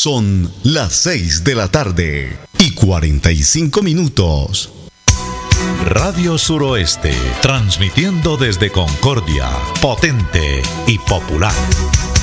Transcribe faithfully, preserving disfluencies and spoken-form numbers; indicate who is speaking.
Speaker 1: Son las seis de la tarde y cuarenta y cinco minutos.
Speaker 2: Radio Suroeste, transmitiendo desde Concordia, potente y popular.